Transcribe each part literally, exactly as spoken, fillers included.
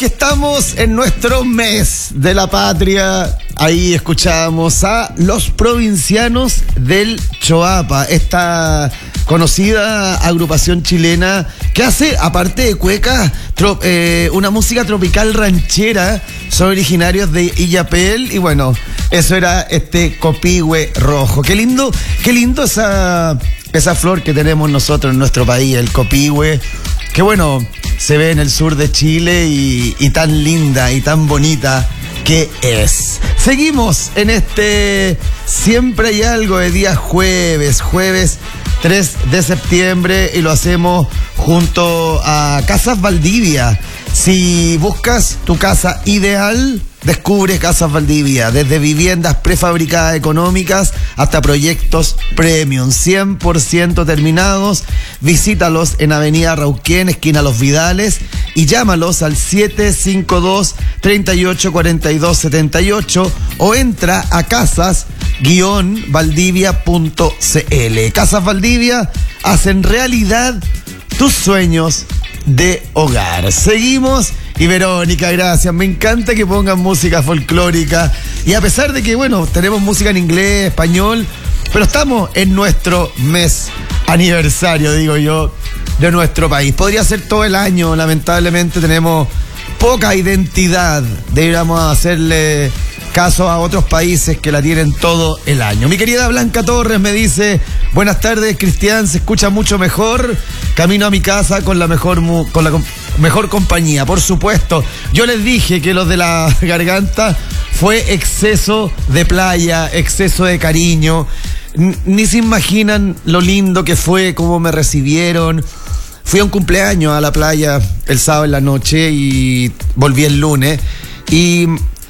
Que estamos en nuestro mes de la patria. Ahí escuchamos a los Provincianos del Choapa, esta conocida agrupación chilena que hace, aparte de cueca, tro- eh, una música tropical ranchera. Son originarios de Illapel y bueno, eso era este copihue rojo. Qué lindo, qué lindo esa, esa flor que tenemos nosotros en nuestro país, el copihue. Que bueno, se ve en el sur de Chile y, y tan linda y tan bonita que es. Seguimos en este Siempre hay algo de día jueves, jueves tres de septiembre, y lo hacemos junto a Casas Valdivia. Si buscas tu casa ideal, descubre Casas Valdivia, desde viviendas prefabricadas económicas hasta proyectos premium, cien por ciento terminados. Visítalos en Avenida Rauquén, esquina Los Vidales, y llámalos al siete cinco dos, tres ocho cuatro dos siete ocho o entra a casas guion valdivia punto c l. Casas Valdivia hacen realidad tus sueños de hogar. Seguimos. Y Verónica, gracias. Me encanta que pongan música folclórica. Y a pesar de que, bueno, tenemos música en inglés, español, pero estamos en nuestro mes aniversario, digo yo, de nuestro país. Podría ser todo el año. Lamentablemente tenemos poca identidad. Deberíamos hacerle caso a otros países que la tienen todo el año. Mi querida Blanca Torres me dice: buenas tardes, Cristian, se escucha mucho mejor. Camino a mi casa con la mejor mu- con la com- mejor compañía, por supuesto. Yo les dije que los de la garganta fue exceso de playa, exceso de cariño. N- ni se imaginan lo lindo que fue, cómo me recibieron. Fui a un cumpleaños a la playa el sábado en la noche y volví el lunes. Y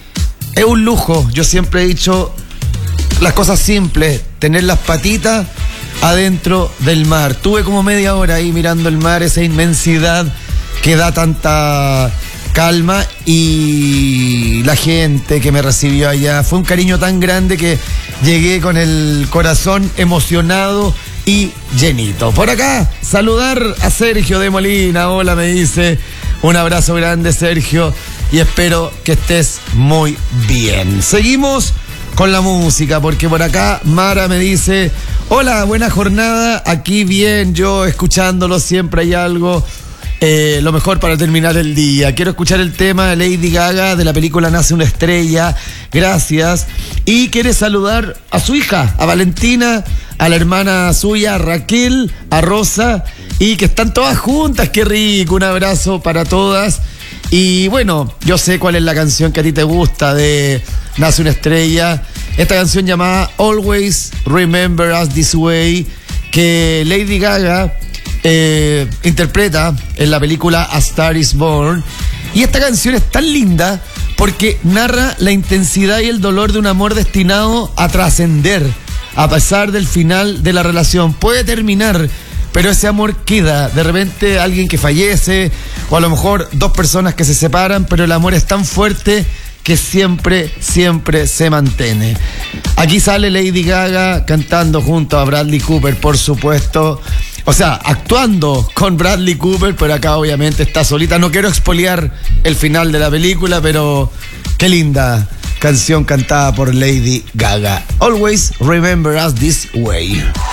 es un lujo. Yo siempre he dicho las cosas simples, tener las patitas adentro del mar. Tuve como media hora ahí mirando el mar, esa inmensidad que da tanta calma, y la gente que me recibió allá, fue un cariño tan grande que llegué con el corazón emocionado y llenito. Por acá, saludar a Sergio de Molina. Hola, me dice. Un abrazo grande, Sergio, y espero que estés muy bien. Seguimos con la música, porque por acá Mara me dice: hola, buena jornada, aquí bien, yo escuchándolo, siempre hay algo, eh, lo mejor para terminar el día. Quiero escuchar el tema de Lady Gaga de la película Nace una estrella, gracias. Y quiere saludar a su hija, a Valentina, a la hermana suya, a Raquel, a Rosa, y que están todas juntas, qué rico, un abrazo para todas. Y bueno, yo sé cuál es la canción que a ti te gusta de Nace una estrella, esta canción llamada Always Remember Us This Way, que Lady Gaga eh, interpreta en la película A Star Is Born. Y esta canción es tan linda porque narra la intensidad y el dolor de un amor destinado a trascender a pesar del final de la relación. Puede terminar, pero ese amor queda. De repente alguien que fallece, o a lo mejor dos personas que se separan, pero el amor es tan fuerte que siempre, siempre se mantiene. Aquí sale Lady Gaga cantando junto a Bradley Cooper, por supuesto. O sea, actuando con Bradley Cooper, pero acá obviamente está solita. No quiero expoliar el final de la película, pero qué linda canción cantada por Lady Gaga. Always Remember Us This Way.